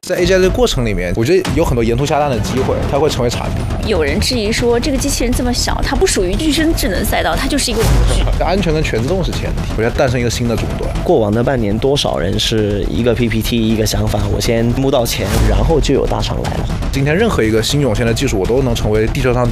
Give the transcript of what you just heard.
在 AGI 这个过程里面，我觉得有很多沿途下蛋的机会，它会成为产品。 有人质疑说，这个机器人这么小，它不属于具身智能赛道，它就是一个玩具。 安全跟全自动是前提，我觉得诞生一个新的终端。 过往的半年，多少人是一个 PPT 一个想法，我先募到钱，然后就有大厂来了。 今天任何一个新涌现的技术，我都能成为地球上